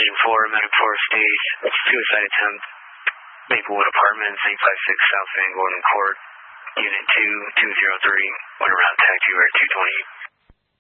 Division 4, Medic Force State, suicide attempt, Maplewood Apartments, 856 South Van Gordon Court, Unit 2, 203, went around tag 2 or 220.